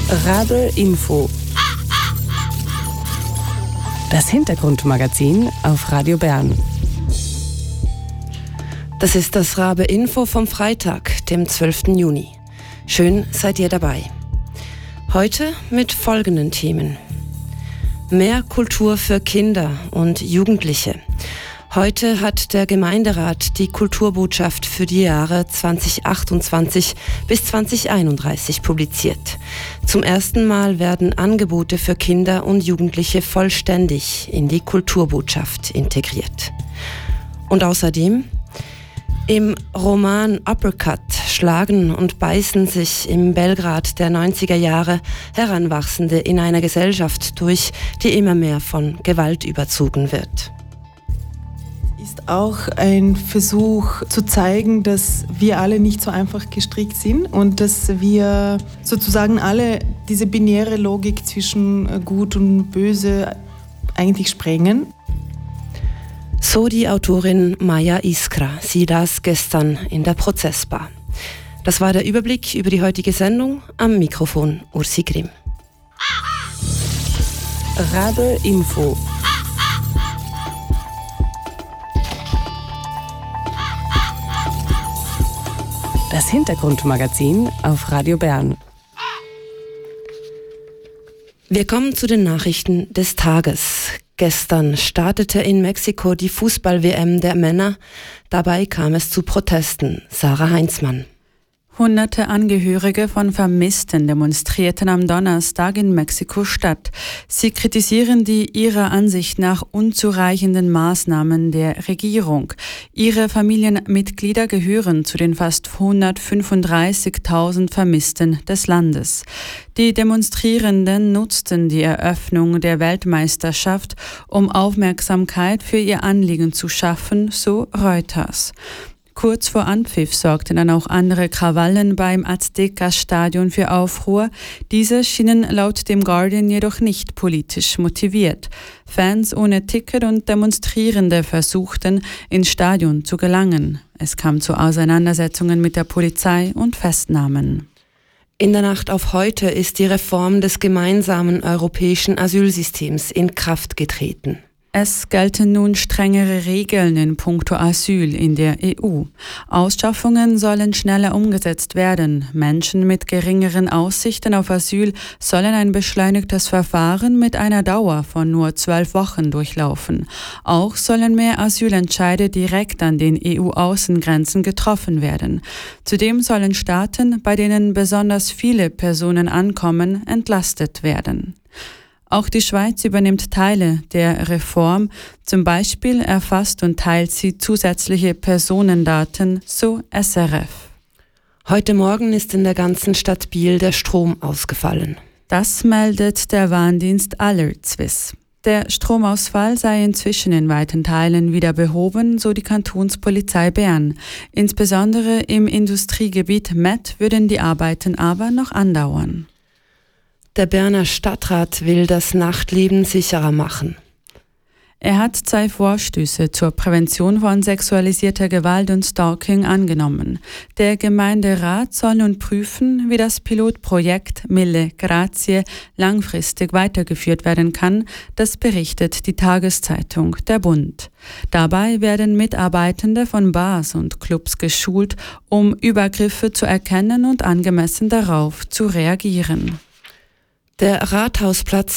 Rabe Info. Das Hintergrundmagazin auf Radio Bern. Das ist das Rabe Info vom Freitag, dem 12. Juni. Schön seid ihr dabei. Heute mit folgenden Themen. Mehr Kultur für Kinder und Jugendliche. Heute hat der Gemeinderat die Kulturbotschaft für die Jahre 2028 bis 2031 publiziert. Zum ersten Mal werden Angebote für Kinder und Jugendliche vollständig in die Kulturbotschaft integriert. Und außerdem: Im Roman Uppercut schlagen und beißen sich im Belgrad der 90er Jahre Heranwachsende in einer Gesellschaft durch, die immer mehr von Gewalt überzogen wird. Ist auch ein Versuch zu zeigen, dass wir alle nicht so einfach gestrickt sind und dass wir sozusagen alle diese binäre Logik zwischen Gut und Böse eigentlich sprengen. So die Autorin Maja Iskra. Sie las gestern in der Prozessbar. Das war der Überblick über die heutige Sendung. Am Mikrofon Ursi Grimm. Rabe Info. Das Hintergrundmagazin auf Radio Bern. Wir kommen zu den Nachrichten des Tages. Gestern startete in Mexiko die Fußball-WM der Männer. Dabei kam es zu Protesten. Sarah Heinzmann. Hunderte Angehörige von Vermissten demonstrierten am Donnerstag in Mexiko-Stadt. Sie kritisieren die ihrer Ansicht nach unzureichenden Maßnahmen der Regierung. Ihre Familienmitglieder gehören zu den fast 135.000 Vermissten des Landes. Die Demonstrierenden nutzten die Eröffnung der Weltmeisterschaft, um Aufmerksamkeit für ihr Anliegen zu schaffen, so Reuters. Kurz vor Anpfiff sorgten dann auch andere Krawallen beim Azteca-Stadion für Aufruhr. Diese schienen laut dem Guardian jedoch nicht politisch motiviert. Fans ohne Ticket und Demonstrierende versuchten, ins Stadion zu gelangen. Es kam zu Auseinandersetzungen mit der Polizei und Festnahmen. In der Nacht auf heute ist die Reform des gemeinsamen europäischen Asylsystems in Kraft getreten. Es gelten nun strengere Regeln in puncto Asyl in der EU. Ausschaffungen sollen schneller umgesetzt werden. Menschen mit geringeren Aussichten auf Asyl sollen ein beschleunigtes Verfahren mit einer Dauer von nur 12 Wochen durchlaufen. Auch sollen mehr Asylentscheide direkt an den EU-Außengrenzen getroffen werden. Zudem sollen Staaten, bei denen besonders viele Personen ankommen, entlastet werden. Auch die Schweiz übernimmt Teile der Reform, zum Beispiel erfasst und teilt sie zusätzliche Personendaten, so SRF. Heute Morgen ist in der ganzen Stadt Biel der Strom ausgefallen. Das meldet der Warndienst AlertSwiss. Der Stromausfall sei inzwischen in weiten Teilen wieder behoben, so die Kantonspolizei Bern. Insbesondere im Industriegebiet Met würden die Arbeiten aber noch andauern. Der Berner Stadtrat will das Nachtleben sicherer machen. Er hat 2 Vorstöße zur Prävention von sexualisierter Gewalt und Stalking angenommen. Der Gemeinderat soll nun prüfen, wie das Pilotprojekt Mille Grazie langfristig weitergeführt werden kann. Das berichtet die Tageszeitung Der Bund. Dabei werden Mitarbeitende von Bars und Clubs geschult, um Übergriffe zu erkennen und angemessen darauf zu reagieren. Der Rathausplatz